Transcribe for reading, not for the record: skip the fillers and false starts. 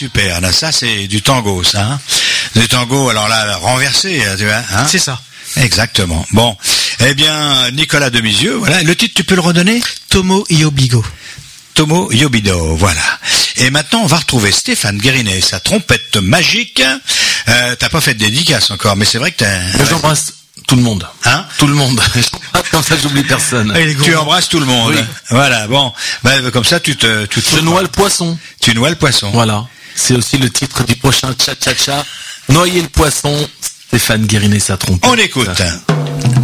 super. Là, ça, c'est du tango, ça. Hein. Du tango, alors là, renversé, tu vois. Hein. C'est ça. Exactement. Bon. Eh bien, Nicolas Demisieux, voilà. Le titre, tu peux le redonner? Tomo Yobigo. Tomo Yobido, voilà. Et maintenant, on va retrouver Stéphane Guérinet, sa trompette magique. T'as pas fait de dédicace encore, mais c'est vrai que t'as... J'embrasse tout le monde. Hein? Tout le monde. Comme ça, j'oublie personne. Tu embrasses tout le monde. Oui. Voilà, bon. Comme ça, tu te Je noie le poisson. Tu noies le poisson. Voilà. C'est aussi le titre du prochain Cha-Cha-Cha. Noyer le poisson. Stéphane Guérinet, sa trompette. On écoute.